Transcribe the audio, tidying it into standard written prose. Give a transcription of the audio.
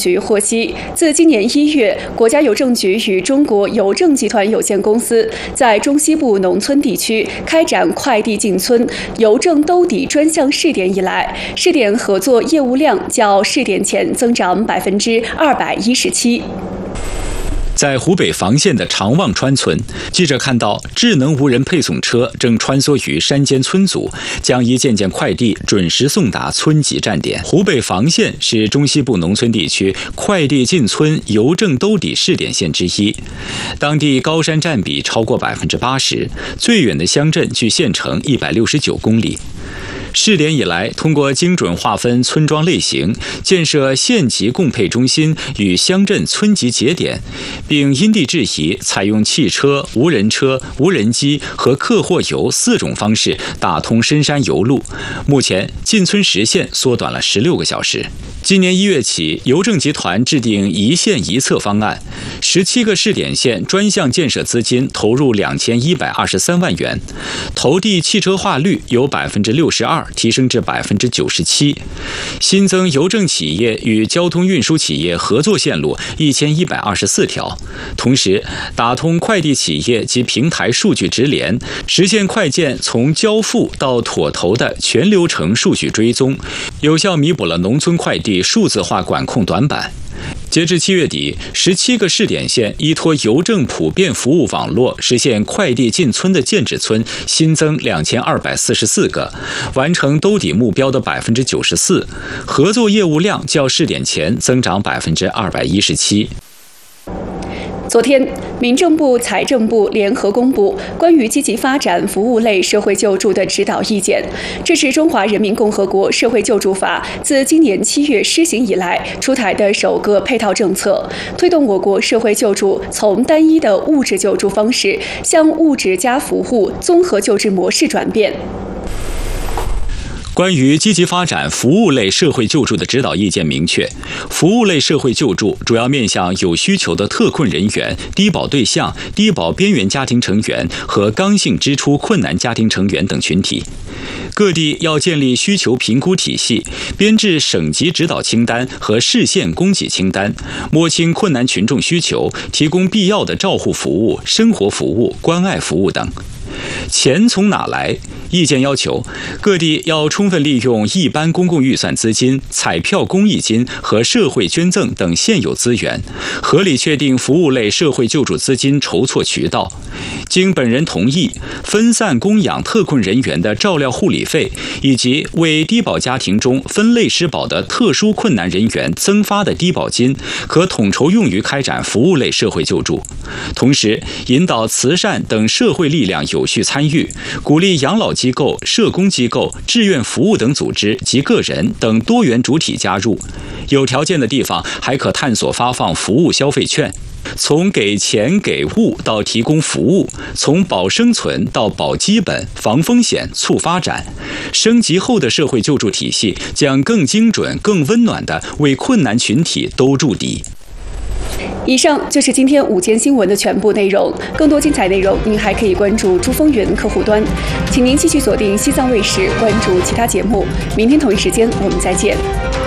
局获悉，自今年1月，国家邮政局与中国邮政集团有限公司在中西部农村地区开展快递进村、邮政兜底专项试点以来，试点合作业务量较试点前增长217%。 在湖北房县的长望川村，记者看到智能无人配送车正穿梭于山间村组，将一件件快递准时送达村级站点。湖北房县是中西部农村地区快递进村、邮政兜底试点县之一，当地高山占比超过80%，最远的乡镇距县城169公里。试点以来，通过精准划分村庄类型，建设县级共配中心与乡镇村级节点，并因地制宜采用汽车、无人车、无人机和客货邮4种方式打通深山邮路。目前进村时限缩短了16个小时。今年1月起，邮政集团制定一县一策方案，17个试点县专项建设资金投入2123万元，投递汽车化率由62%提升至97%，新增邮政企业与交通运输企业合作线路1124条，同时打通快递企业及平台数据直连，实现快件从交付到妥投的全流程数据追踪，有效弥补了农村快递数字化管控短板。截至7月底，17个试点县依托邮政普遍服务网络，实现快递进村的建制村新增2244个，完成兜底目标的94%，合作业务量较试点前增长217%。 昨天，民政部、财政部联合公布关于积极发展服务类社会救助的指导意见。这是中华人民共和国社会救助法自今年7月施行以来出台的首个配套政策，推动我国社会救助从单一的物质救助方式向物质加服务综合救治模式转变。 关于积极发展服务类社会救助的指导意见明确，服务类社会救助主要面向有需求的特困人员、低保对象、低保边缘家庭成员和刚性支出困难家庭成员等群体。各地要建立需求评估体系，编制省级指导清单和市县供给清单，摸清困难群众需求，提供必要的照护服务、生活服务、关爱服务等。钱从哪来？意见要求各地要充分利用一般公共预算资金、彩票公益金和社会捐赠等现有资源，合理确定服务类社会救助资金筹措渠道。经本人同意，分散供养特困人员的照料护理费，以及为低保家庭中分类施保的特殊困难人员增发的低保金，可统筹用于开展服务类社会救助。同时，引导慈善等社会力量有序参与，鼓励养老机构、社工机构、志愿服务等组织及个人等多元主体加入。有条件的地方还可探索发放服务消费券。从给钱给物到提供服务，从保生存到保基本、防风险、促发展，升级后的社会救助体系将更精准、更温暖地为困难群体兜住底。 以上就是今天午间新闻的全部内容。更多精彩内容，您还可以关注珠峰源客户端。请您继续锁定西藏卫视，关注其他节目。明天同一时间，我们再见。